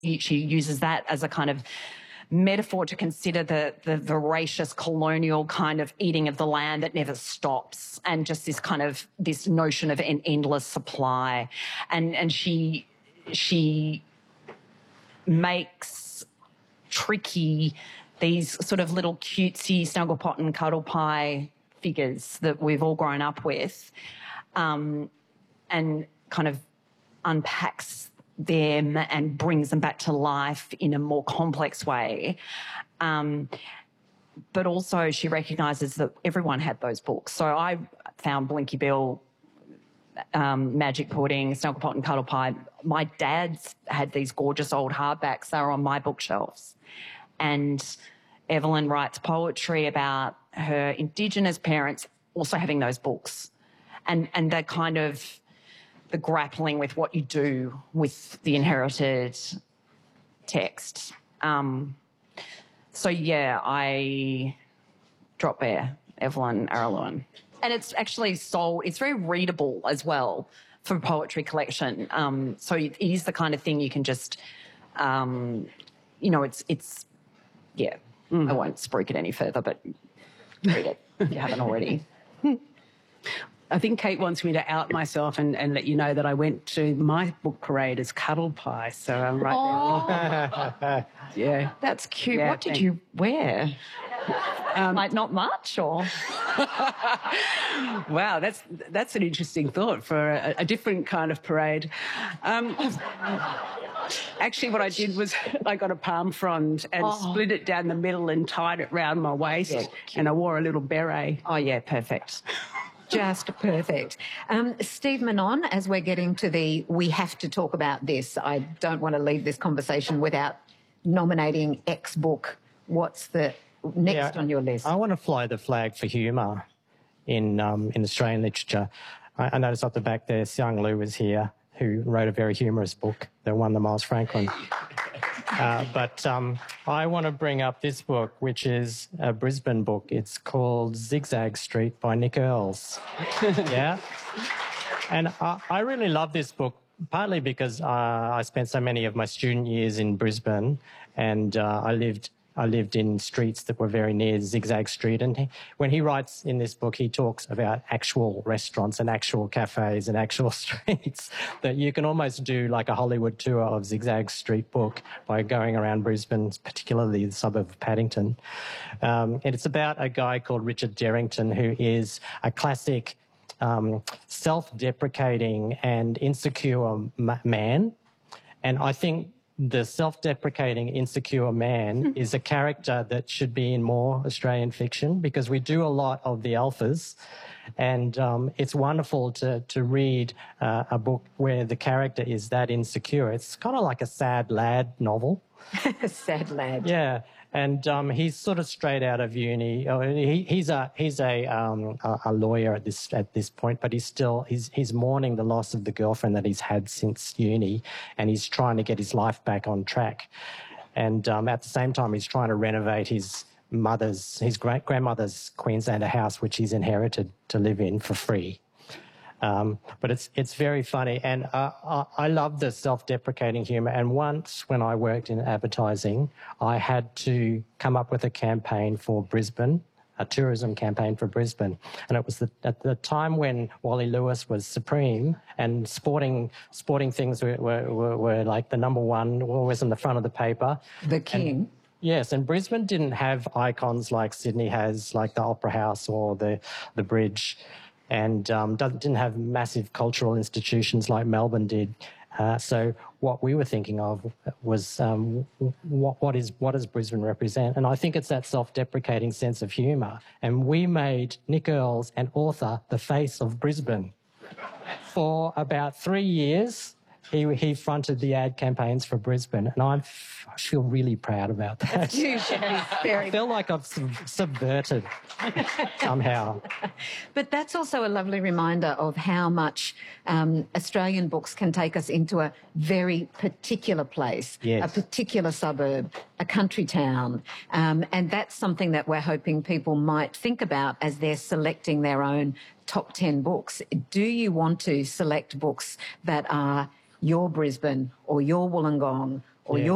She uses that as a kind of metaphor to consider the voracious colonial kind of eating of the land that never stops, and just this notion of an endless supply. And she makes tricky these sort of little cutesy Snugglepot and Cuddlepie figures that we've all grown up with, and kind of unpacks them and brings them back to life in a more complex way. But also she recognises that everyone had those books. So I found Blinky Bill, Magic Pudding, Snugglepot and Cuddlepie. My dad's had these gorgeous old hardbacks. They were on my bookshelves. And Evelyn writes poetry about her Indigenous parents also having those books. And the kind of the grappling with what you do with the inherited text. So, yeah, I drop Bear, Evelyn Araluen. And it's actually it's very readable as well for a poetry collection. So it is the kind of thing you can just, it's yeah. I won't spruik it any further, but read it if you haven't already. I think Kate wants me to out myself and let you know that I went to my book parade as Cuddlepie, so I'm right there. Yeah. That's cute. Yeah, what did you wear? Like not much, or? Wow, that's an interesting thought for a different kind of parade. Actually, what I did was I got a palm frond and split it down the middle and tied it round my waist, and I wore a little beret. Oh, yeah, perfect. Just perfect. Steve Manon, as we're getting to we have to talk about this. I don't want to leave this conversation without nominating X book. What's the next on your list? I want to fly the flag for humour in Australian literature. I noticed up the back there, Xiang Lu is here, who wrote a very humorous book that won the Miles Franklin. But I want to bring up this book, which is a Brisbane book. It's called Zigzag Street by Nick Earls. Yeah? And I really love this book, partly because I spent so many of my student years in Brisbane, and I lived in streets that were very near Zigzag Street. And when he writes in this book, he talks about actual restaurants and actual cafes and actual streets that you can almost do like a Hollywood tour of Zigzag Street book by going around Brisbane, particularly the suburb of Paddington. And it's about a guy called Richard Derrington, who is a classic self-deprecating and insecure man. And I think the self-deprecating, insecure man is a character that should be in more Australian fiction, because we do a lot of the alphas, and it's wonderful to read a book where the character is that insecure. It's kind of like a sad lad novel. Sad lad. Yeah. And he's sort of straight out of uni. He's a lawyer at this point, but he's mourning the loss of the girlfriend that he's had since uni, and he's trying to get his life back on track. And at the same time, he's trying to renovate his grandmother's Queenslander house, which he's inherited, to live in for free. But it's very funny, and I love the self-deprecating humour. And once, when I worked in advertising, I had to come up with a campaign for Brisbane, a tourism campaign for Brisbane. And it was at the time when Wally Lewis was supreme, and sporting things were like the number one, always in the front of the paper. The king. Yes, and Brisbane didn't have icons like Sydney has, like the Opera House or the Bridge. And didn't have massive cultural institutions like Melbourne did. So what we were thinking of was what does Brisbane represent? And I think it's that self-deprecating sense of humour. And we made Nick Earls, an author, the face of Brisbane. For about 3 years, he fronted the ad campaigns for Brisbane, and I feel really proud about that. You should be very... I feel like I've subverted somehow. But that's also a lovely reminder of how much Australian books can take us into a very particular place, yes, a particular suburb, a country town. And that's something that we're hoping people might think about as they're selecting their own top 10 books. Do you want to select books that are your Brisbane or your Wollongong or your